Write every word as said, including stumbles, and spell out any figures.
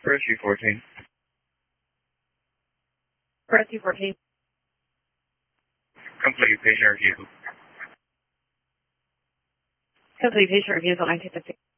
Rescue fourteen. Rescue fourteen. Complete patient review. Complete patient reviews on nineteen fifty.